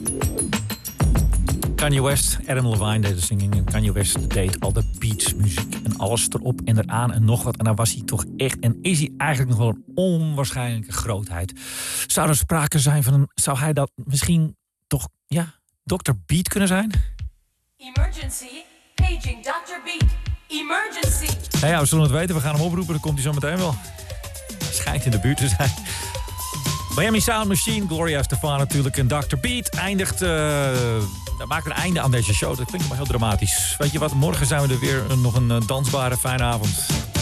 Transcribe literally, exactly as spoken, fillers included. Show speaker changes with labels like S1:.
S1: Kanye West, Adam Levine deed de singing. En Kanye West deed al de beats, muziek en alles erop en eraan en nog wat. En daar was hij toch echt, en is hij eigenlijk nog wel een onwaarschijnlijke grootheid. Zou er sprake zijn van een, zou hij dat misschien toch, ja, dokter Beat kunnen zijn?
S2: Emergency, paging dokter Beat. Emergency.
S1: Nou ja, we zullen het weten. We gaan hem oproepen. Dan komt hij zo meteen wel. Schijnt in de buurt te zijn. Miami Sound Machine, Gloria Estefan natuurlijk. En dokter Beat eindigt... Uh, we maken een einde aan deze show. Dat klinkt maar heel dramatisch. Weet je wat? Morgen zijn we er weer. Nog een uh, dansbare, fijne avond.